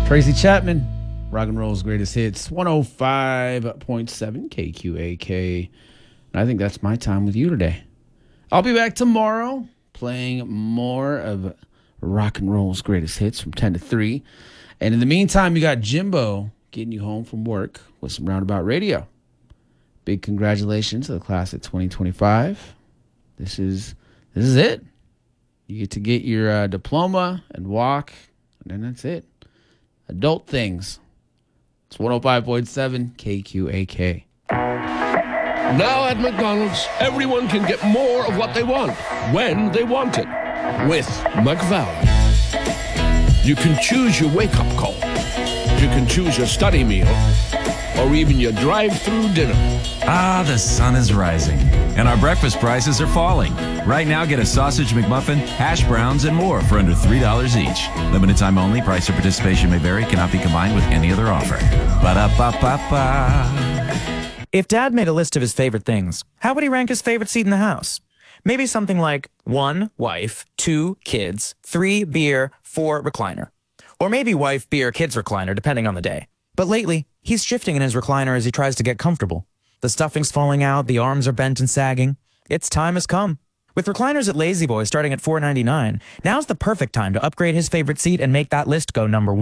Tracy Chapman, rock and roll's greatest hits, 105.7 KQAK. And I think that's my time with you today. I'll be back tomorrow playing more of rock and roll's greatest hits from 10 to 3. And in the meantime, you got Jimbo getting you home from work with some Roundabout Radio. Big congratulations to the class of 2025. This is it. You get to get your diploma and walk, and then that's it. Adult things. It's 105.7 KQAK. Now at McDonald's, everyone can get more of what they want, when they want it, with McValue. You can choose your wake-up call. You can choose your study meal, or even your drive-through dinner. Ah, the sun is rising, and our breakfast prices are falling. Right now, get a sausage McMuffin, hash browns, and more for under $3 each. Limited time only. Price or participation may vary. Cannot be combined with any other offer. Ba-da-ba-ba-ba. If Dad made a list of his favorite things, how would he rank his favorite seat in the house? Maybe something like 1, wife, 2, kids, 3, beer, 4, recliner. Or maybe wife, beer, kids, recliner, depending on the day. But lately, he's shifting in his recliner as he tries to get comfortable. The stuffing's falling out, the arms are bent and sagging. Its time has come. With recliners at La-Z-Boy starting at $4.99, now's the perfect time to upgrade his favorite seat and make that list go number 1.